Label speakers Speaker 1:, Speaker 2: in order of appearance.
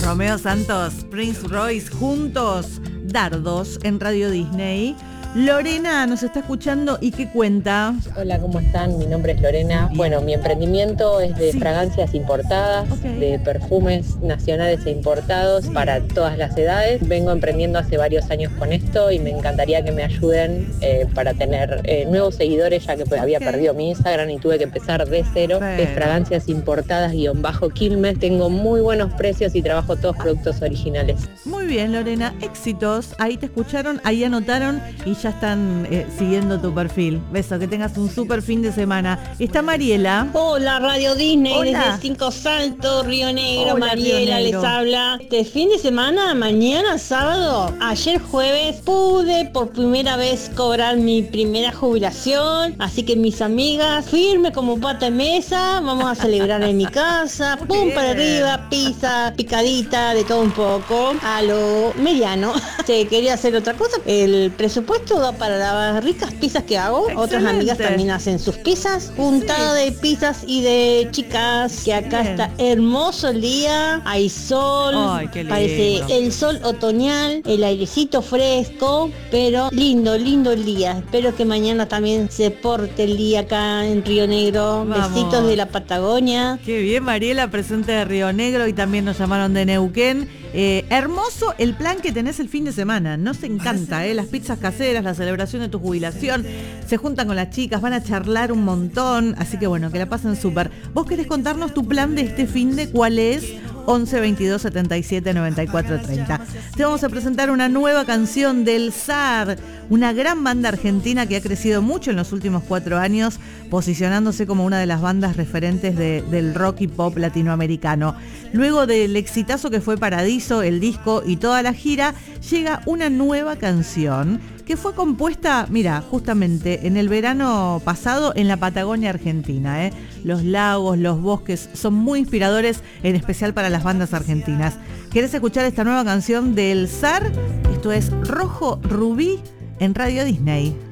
Speaker 1: Romeo Santos, Prince Royce, juntos, Dardos en Radio Disney. Lorena nos está escuchando y ¿qué cuenta?
Speaker 2: Hola, ¿cómo están? Mi nombre es Lorena. Bueno, mi emprendimiento es de fragancias importadas, de perfumes nacionales e importados para todas las edades. Vengo emprendiendo hace varios años con esto y me encantaría que me ayuden para tener nuevos seguidores, ya que había perdido mi Instagram y tuve que empezar de cero. Es fragancias importadas _Quilmes. Tengo muy buenos precios y trabajo todos productos originales.
Speaker 1: Muy bien, Lorena, éxitos. Ahí te escucharon, ahí anotaron y ya están siguiendo tu perfil. Beso, que tengas un súper fin de semana. Está Mariela.
Speaker 3: Hola, Radio Disney.
Speaker 1: Hola.
Speaker 3: Desde Cinco Saltos, Río Negro.
Speaker 1: Hola,
Speaker 3: Mariela
Speaker 1: Río Negro.
Speaker 3: les habla. Este fin de semana, mañana sábado, ayer jueves, pude por primera vez cobrar mi primera jubilación. Así que mis amigas, firme como pata de mesa, vamos a celebrar en mi casa. Pum para arriba, pizza, picadita, de todo un poco, a lo mediano. Quería hacer otra cosa. El presupuesto da para las ricas pizzas que hago.
Speaker 1: Excelente.
Speaker 3: Otras amigas también hacen sus pizzas. Juntada de pizzas y de chicas, que acá
Speaker 1: Bien.
Speaker 3: está hermoso el día. Hay sol.
Speaker 1: Ay, qué lindo.
Speaker 3: Parece el sol otoñal, el airecito fresco, pero lindo el día. Espero que mañana también se porte el día acá en Río Negro.
Speaker 1: Vamos.
Speaker 3: Besitos de la Patagonia.
Speaker 1: Qué bien, Mariela, presente de Río Negro y también nos llamaron de Neuquén. Hermoso el plan que tenés el fin de semana. Nos encanta, las pizzas caseras, la celebración de tu jubilación. Se juntan con las chicas, van a charlar un montón. Así que bueno, que la pasen súper. ¿Vos querés contarnos tu plan de este fin de cuál es? 11 22 77 94 30. Te vamos a presentar una nueva canción del SAR, una gran banda argentina que ha crecido mucho en los últimos 4 años, posicionándose como una de las bandas referentes del rock y pop latinoamericano. Luego del exitazo que fue Paradiso, el disco y toda la gira, llega una nueva canción que fue compuesta, mira, justamente en el verano pasado en la Patagonia Argentina. Los lagos, los bosques son muy inspiradores, en especial para las bandas argentinas. ¿Querés escuchar esta nueva canción del SAR? Esto es Rojo Rubí en Radio Disney.